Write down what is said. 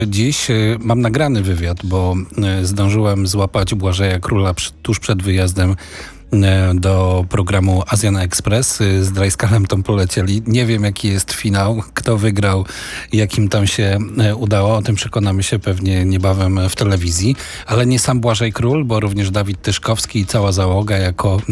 Dziś mam nagrany wywiad, bo zdążyłem złapać Błażeja Króla tuż przed wyjazdem do programu Asian Express. Z Drajskalem tam polecieli. Nie wiem, jaki jest finał, kto wygrał, jak im tam się udało. O tym przekonamy się pewnie niebawem w telewizji. Ale nie sam Błażej Król, bo również Dawid Tyszkowski i cała załoga jako